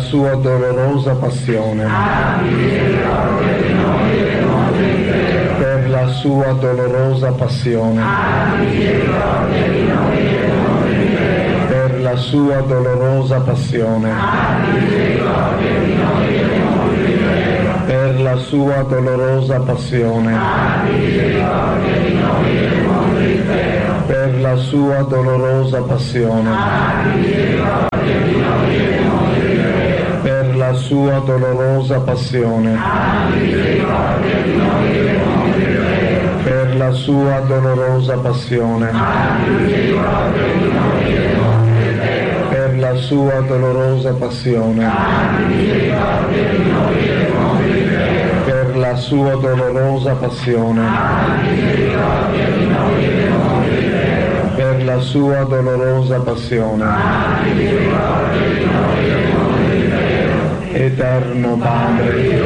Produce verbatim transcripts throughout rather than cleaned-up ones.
sua dolorosa passione, per la sua dolorosa passione, per la sua dolorosa passione, per la sua dolorosa passione, per la sua dolorosa passione, per la sua dolorosa passione, per la sua dolorosa passione, per la sua dolorosa passione, per la sua dolorosa passione, per la sua dolorosa passione. Eterno Padre, Dio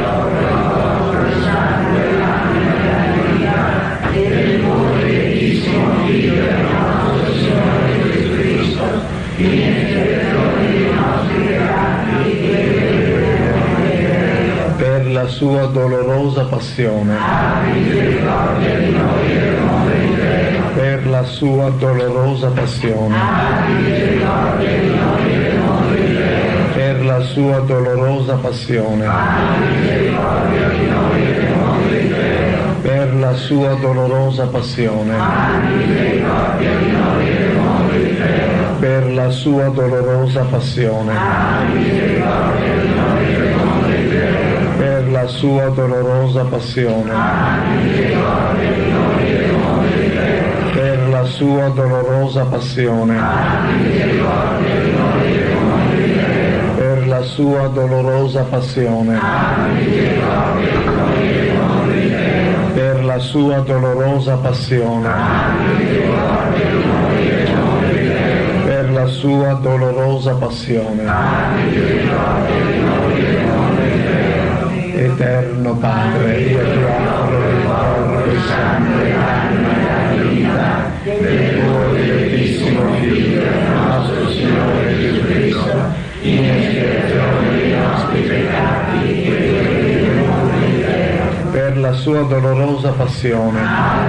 del moltissimo Figlio del nostro Signore Gesù Cristo, in espiazione dei nostri peccati, per la sua dolorosa passione, per la sua dolorosa passione, per la sua dolorosa passione, per la sua dolorosa passione, per la sua dolorosa passione, per la sua dolorosa passione, per la sua dolorosa passione, per la sua dolorosa passione, per la sua dolorosa passione, per la sua dolorosa passione. Eterno Padre, io ti offro il corpo, il sangue, l'anima e la vita del tuo dilettissimo Figlio, nostro Signore Gesù Cristo, in espiazione dei nostri peccati e del mondo intero. Per la sua dolorosa passione,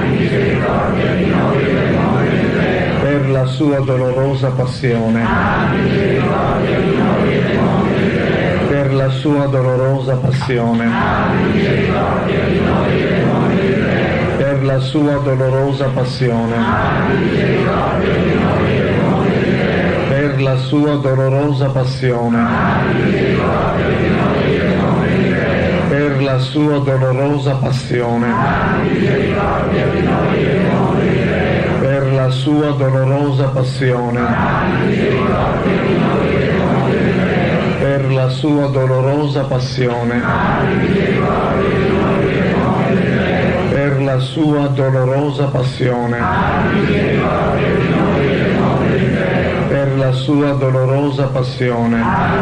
per la sua dolorosa passione, per la sua dolorosa passione, per la sua dolorosa passione, per la sua dolorosa passione, per la sua dolorosa passione, per la sua dolorosa passione, per la sua dolorosa passione, per la sua dolorosa passione, per la sua dolorosa passione,